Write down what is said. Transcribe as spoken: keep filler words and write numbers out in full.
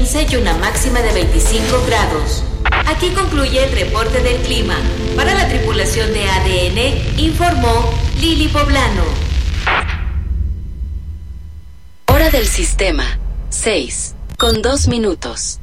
y una máxima de veinticinco grados. Aquí concluye el reporte del clima. Para la tripulación de A D N, informó Lili Poblano. Hora del sistema, seis, con dos minutos.